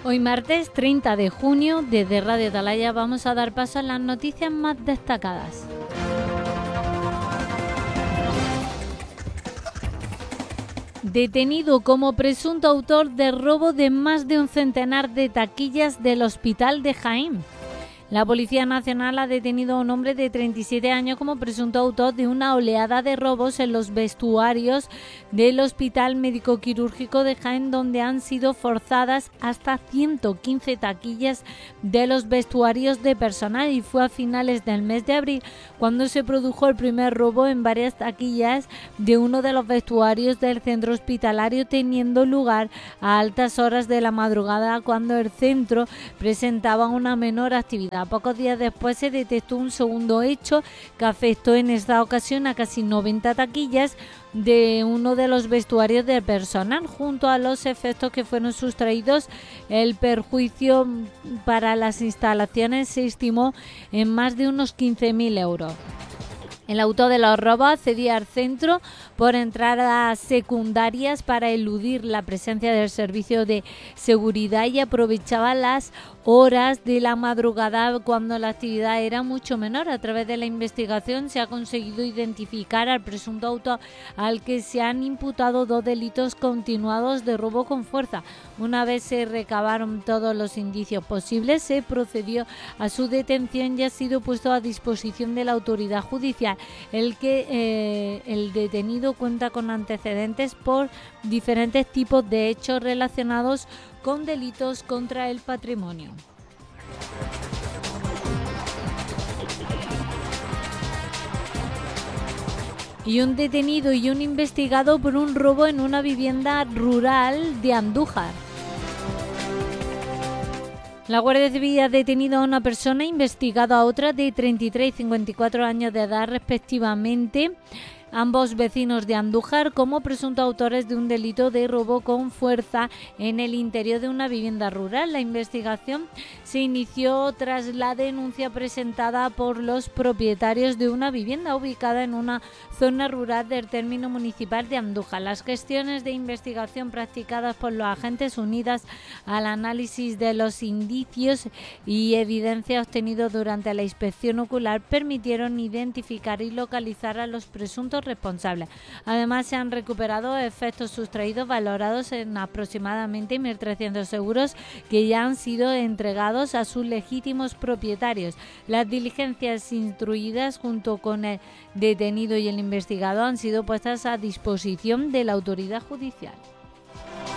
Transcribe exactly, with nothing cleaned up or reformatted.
Hoy martes treinta de junio, desde Radio Atalaya vamos a dar paso a las noticias más destacadas. Detenido como presunto autor de robo de más de un centenar de taquillas del Hospital de Jaén. La Policía Nacional ha detenido a un hombre de treinta y siete años como presunto autor de una oleada de robos en los vestuarios del Hospital Médico Quirúrgico de Jaén, donde han sido forzadas hasta ciento quince taquillas de los vestuarios de personal, y fue a finales del mes de abril cuando se produjo el primer robo en varias taquillas de uno de los vestuarios del centro hospitalario, teniendo lugar a altas horas de la madrugada cuando el centro presentaba una menor actividad. Pocos días después se detectó un segundo hecho que afectó en esta ocasión a casi noventa taquillas de uno de los vestuarios del personal. Junto a los efectos que fueron sustraídos, el perjuicio para las instalaciones se estimó en más de unos quince mil euros. El autor de los robos accedía al centro por entradas secundarias para eludir la presencia del servicio de seguridad y aprovechaba las horas de la madrugada cuando la actividad era mucho menor. A través de la investigación se ha conseguido identificar al presunto autor, al que se han imputado dos delitos continuados de robo con fuerza. Una vez se recabaron todos los indicios posibles, se procedió a su detención y ha sido puesto a disposición de la autoridad judicial. El que eh, el detenido cuenta con antecedentes por diferentes tipos de hechos relacionados con delitos contra el patrimonio. Y un detenido y un investigado por un robo en una vivienda rural de Andújar. La Guardia Civil ha detenido a una persona e investigado a otra de treinta y tres y cincuenta y cuatro años de edad respectivamente, ambos vecinos de Andújar, como presuntos autores de un delito de robo con fuerza en el interior de una vivienda rural. La investigación se inició tras la denuncia presentada por los propietarios de una vivienda ubicada en una zona rural del término municipal de Andújar. Las gestiones de investigación practicadas por los agentes, unidas al análisis de los indicios y evidencia obtenidos durante la inspección ocular, permitieron identificar y localizar a los presuntos responsables. Además, se han recuperado efectos sustraídos valorados en aproximadamente mil trescientos euros que ya han sido entregados a sus legítimos propietarios. Las diligencias instruidas junto con el detenido y el investigado han sido puestas a disposición de la autoridad judicial.